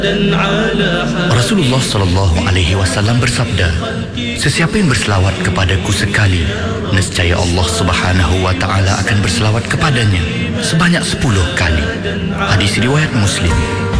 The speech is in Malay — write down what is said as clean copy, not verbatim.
Rasulullah SAW bersabda, sesiapa yang berselawat kepadaku sekali, nescaya Allah Subhanahu wa Ta'ala akan berselawat kepadanya sebanyak 10 kali. Hadis riwayat Muslim.